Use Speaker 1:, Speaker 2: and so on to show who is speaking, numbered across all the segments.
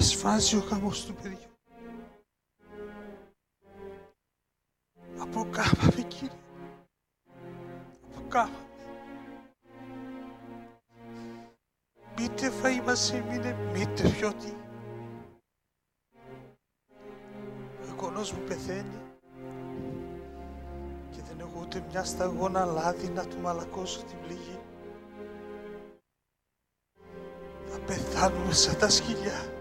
Speaker 1: Με σφάζει ο γάμος του παιδιού. Αποκάμαμε, Κύριε. Αποκάμαμε. Μήτε φαΐ μας έμεινε, μήτε φιώτη. Ο εγγονός μου πεθαίνει και δεν έχω ούτε μια σταγόνα λάδι να του μαλακώσω την πληγή. Θα πεθάνουμε σαν τα σκυλιά.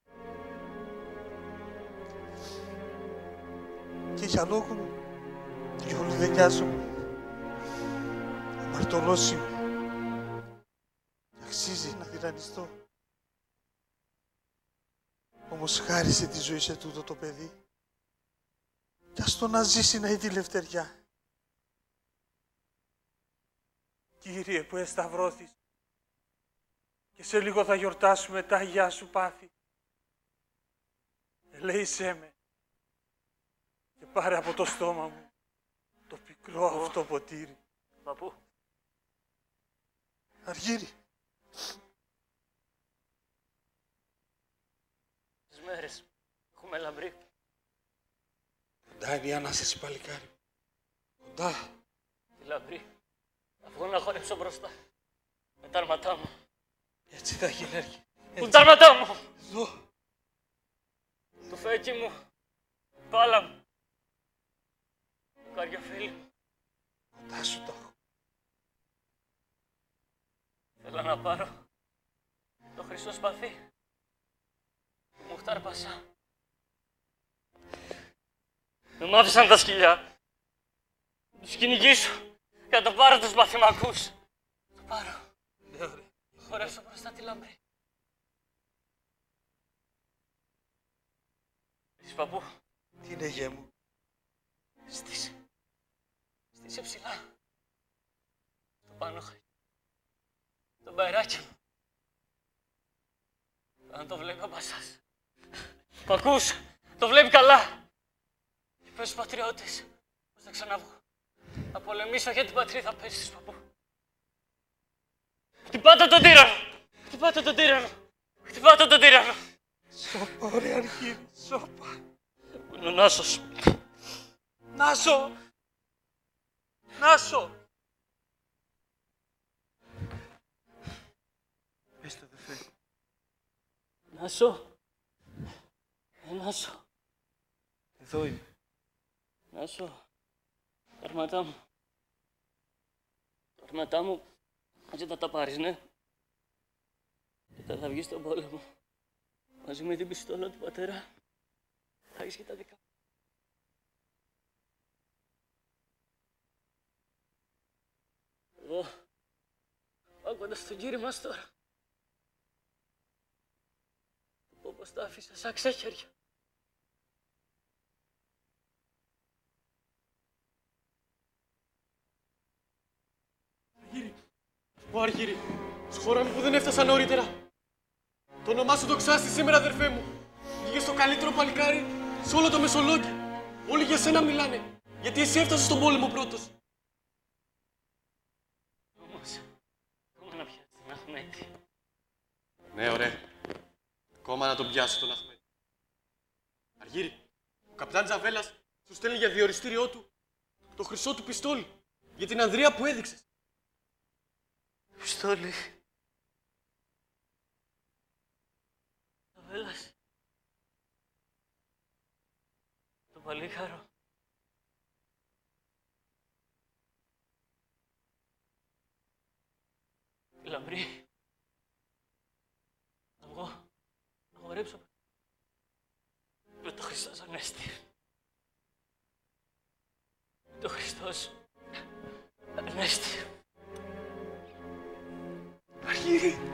Speaker 1: Και για λόγο μου, διόλου δεν νοιάζομαι. Αμαρτωλός είμαι. Αξίζει να τυραννιστώ. Όμως χάρισε τη ζωή σε τούτο το παιδί. Κι ας το να ζήσει να έχει τη λευτεριά. Κύριε που εσταυρώθης και σε λίγο θα γιορτάσουμε τα Αγιά Σου πάθη. Ελέησέ με και πάρε από το στόμα μου το πικρό αυτό ποτήρι.
Speaker 2: Παππού.
Speaker 1: Αργύρι.
Speaker 2: Τις μέρες έχουμε λαμπρή.
Speaker 1: Κοντά είναι η Ανάσταση, παλικάρι. Κοντά.
Speaker 2: Τη λαμπρή. Θα βγω να χορέψω μπροστά. Με τα αρματά μου.
Speaker 1: Έτσι θα γίνει, Αργύρι.
Speaker 2: Πού τα αρματά μου!
Speaker 1: Εδώ.
Speaker 2: Το φέκι μου. Το άλα μου. Το καριοφίλι μου.
Speaker 1: Κοντά σου το έχω.
Speaker 2: Θέλω να πάρω το χρυσό σπαθί που μου χτάρπασα. Δεν μ' άφησαν τα σκυλιά. Τους κυνηγήσω και να το πάρω τους μαθημακούς. Το πάρω.
Speaker 1: Ναι, ωραία.
Speaker 2: Χορεύσω μπροστά τη λαμπρή. Εσείς, παππού.
Speaker 1: Τι είναι, γέ μου?
Speaker 2: Στήσε ψηλά. Το πανόχαρι. Το μπαϊράκι μου. Αν το βλέπει ο μπασάς. Το ακούς. Το βλέπει καλά. Και πες στους πατριώτες πως θα ξαναβγώ. Θα πολεμήσω για την πατρίδα, πες στους, παππού. Χτυπάτε τον τύρανο. Χτυπάτε τον τύρανο. Χτυπάτε τον τύρανο.
Speaker 1: Σώπα, ωραία, Αργύρι. Σώπα.
Speaker 2: Πού είναι ο Νάσος?
Speaker 1: Νάσο! Νάσο! Πες το, αδερφέ.
Speaker 2: Νάσο. Νάσο.
Speaker 1: Εδώ είμαι.
Speaker 2: Νάσο. Τα αρματά μου. Τα αρματά μου. Μαζί θα τα πάρεις, ναι. Και θα βγεις στον πόλεμο. Μαζί με την πιστόλα του πατέρα. Θα έχεις και τα δικά. Εγώ πάω κοντά στον Κύριο μας τώρα. Θα πω πως τα άφησα σαν ξέχερια.
Speaker 3: Αργύρι, ω Αργύρι, σχώρα μου που δεν έφτασα νωρίτερα. Το όνομά σου το ξάστη σήμερα, αδερφέ μου. Βγήκες το καλύτερο παλικάρι σε όλο το Μεσολόγγι. Όλοι για σένα μιλάνε, γιατί εσύ έφτασες στον πόλεμο πρώτος.
Speaker 2: Όμως, ακόμα να πιάσεις τον Αχμέτη.
Speaker 3: Ναι, ωραία. Ακόμα να τον πιάσω τον Αχμέτη. Αργύρι, ο καπιτάν Τζαβέλας σου στέλνει για διοριστήριό του το χρυσό του πιστόλι για την Ανδρεία που έδειξες.
Speaker 2: Πιστόλι. Το βέλας. Το παλίκαρο. Η λαμπρή. Εγώ να χορέψω με το Χριστός Ανέστη. Με το Χριστός Ανέστη.
Speaker 1: Αργύρι!